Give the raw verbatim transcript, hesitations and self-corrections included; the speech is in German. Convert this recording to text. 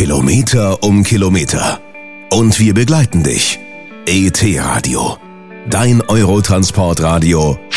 Kilometer um Kilometer. Und wir begleiten dich. E T-Radio. Dein Eurotransportradio